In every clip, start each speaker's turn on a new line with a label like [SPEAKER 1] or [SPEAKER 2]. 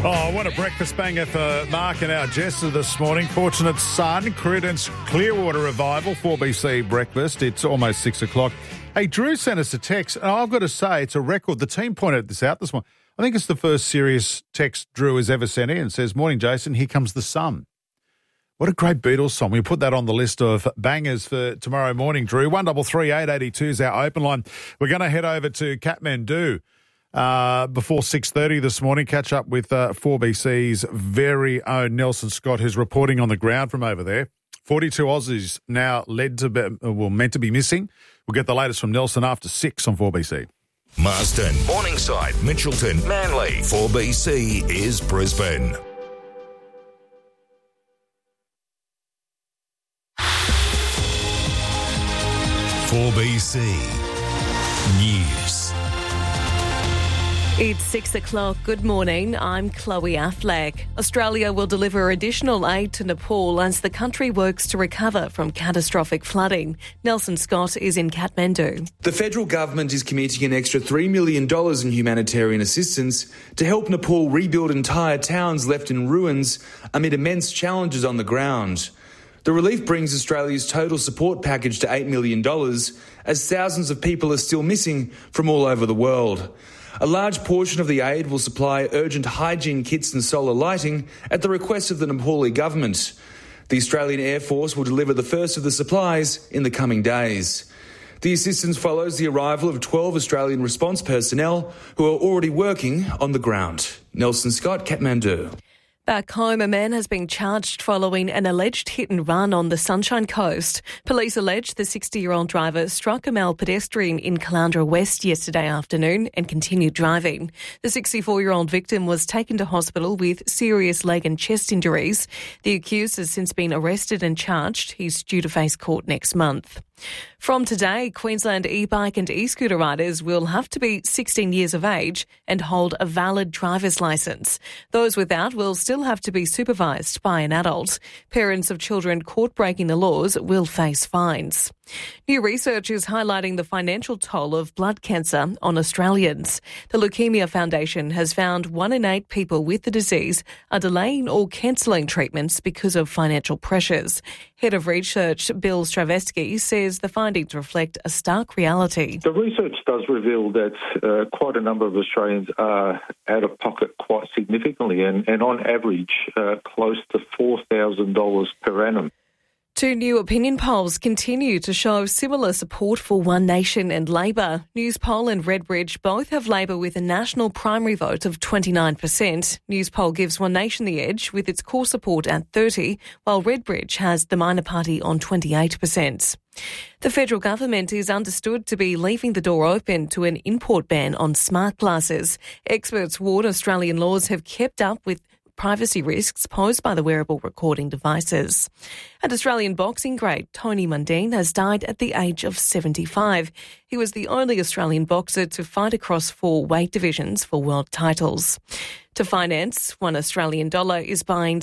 [SPEAKER 1] Oh, what a breakfast banger for Mark and our Jester this morning. Fortunate Son, Credence Clearwater Revival, 4BC breakfast. It's almost 6 o'clock. Hey, Drew sent us a text, and I've got to say it's a record. The team pointed this out this morning. I think it's the first serious text Drew has ever sent in and says, "Morning, Jason, here comes the sun." What a great Beatles song. We put that on the list of bangers for tomorrow morning, Drew. 1338 882 is our open line. We're going to head over to Kathmandu before 6:30 this morning, catch up with 4BC's very own Nelson Scott, who's reporting on the ground from over there. 42 Aussies now meant to be missing. We'll get the latest from Nelson after 6 on 4BC.
[SPEAKER 2] Marsden, Morningside, Mitchelton, Manly. 4BC is Brisbane. "4BC News."
[SPEAKER 3] It's 6 o'clock. Good morning. I'm Chloe Affleck. Australia will deliver additional aid to Nepal as the country works to recover from catastrophic flooding. Nelson Scott is in Kathmandu.
[SPEAKER 4] The federal government is committing an extra $3 million in humanitarian assistance to help Nepal rebuild entire towns left in ruins amid immense challenges on the ground. The relief brings Australia's total support package to $8 million, as thousands of people are still missing from all over the world. A large portion of the aid will supply urgent hygiene kits and solar lighting at the request of the Nepali government. The Australian Air Force will deliver the first of the supplies in the coming days. The assistance follows the arrival of 12 Australian response personnel who are already working on the ground. Nelson Scott, Kathmandu.
[SPEAKER 3] Back home, a man has been charged following an alleged hit and run on the Sunshine Coast. Police allege the 60-year-old driver struck a male pedestrian in Caloundra West yesterday afternoon and continued driving. The 64-year-old victim was taken to hospital with serious leg and chest injuries. The accused has since been arrested and charged. He's due to face court next month. From today, Queensland e-bike and e-scooter riders will have to be 16 years of age and hold a valid driver's licence. Those without will still have to be supervised by an adult. Parents of children caught breaking the laws will face fines. New research is highlighting the financial toll of blood cancer on Australians. The Leukemia Foundation has found 1 in 8 people with the disease are delaying or cancelling treatments because of financial pressures. Head of Research Bill Stravesky says the findings reflect a stark reality.
[SPEAKER 5] The research does reveal that quite a number of Australians are out of pocket quite significantly and on average close to $4,000 per annum.
[SPEAKER 3] 2 new opinion polls continue to show similar support for One Nation and Labor. Newspoll and Redbridge both have Labor with a national primary vote of 29%. Newspoll gives One Nation the edge with its core support at 30%, while Redbridge has the minor party on 28%. The federal government is understood to be leaving the door open to an import ban on smart glasses. Experts warn Australian laws have kept up with privacy risks posed by the wearable recording devices. And Australian boxing great Tony Mundine has died at the age of 75. He was the only Australian boxer to fight across 4 weight divisions for world titles. To finance, $1 Australian dollar is buying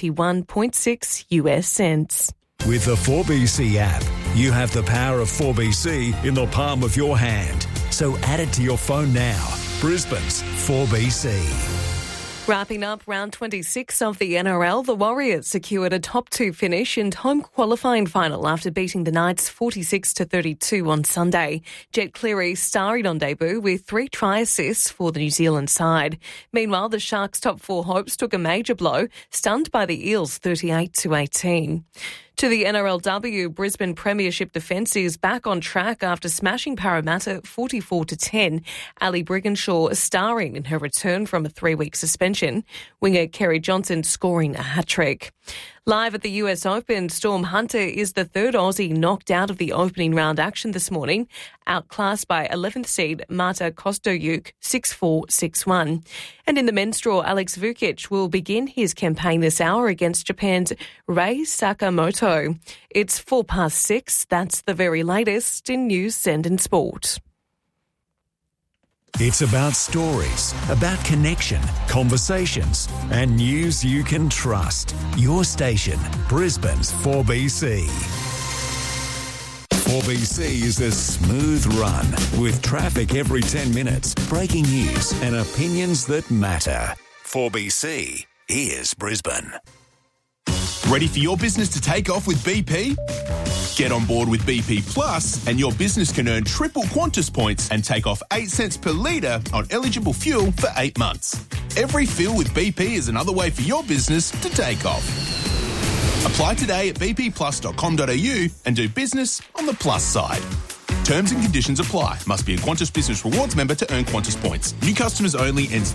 [SPEAKER 3] 71.6 US cents.
[SPEAKER 2] With the 4BC app, you have the power of 4BC in the palm of your hand. So add it to your phone now. Brisbane's 4BC.
[SPEAKER 3] Wrapping up round 26 of the NRL, the Warriors secured a top 2 finish in home qualifying final after beating the Knights 46-32 on Sunday. Jet Cleary starred on debut with 3 try assists for the New Zealand side. Meanwhile, the Sharks' top 4 hopes took a major blow, stunned by the Eels 38-18. To the NRLW, Brisbane Premiership defence is back on track after smashing Parramatta 44-10. Ali Brigginshaw starring in her return from a 3-week suspension. Winger Kerry Johnson scoring a hat-trick. Live at the US Open, Storm Hunter is the 3rd Aussie knocked out of the opening round action this morning, outclassed by 11th seed Marta Kostyuk 6-4, 6-1. And in the men's draw, Alex Vukic will begin his campaign this hour against Japan's Rei Sakamoto. It's 6:04. That's the very latest in news and in sport.
[SPEAKER 2] It's about stories, about connection, conversations, and news you can trust. Your station, Brisbane's 4BC. 4BC is a smooth run with traffic every 10 minutes, breaking news and opinions that matter. 4BC, here's Brisbane.
[SPEAKER 6] Ready for your business to take off with BP? Get on board with BP Plus and your business can earn triple Qantas points and take off 8 cents per litre on eligible fuel for 8 months. Every fill with BP is another way for your business to take off. Apply today at bpplus.com.au and do business on the plus side. Terms and conditions apply. Must be a Qantas Business Rewards member to earn Qantas points. New customers only. Ends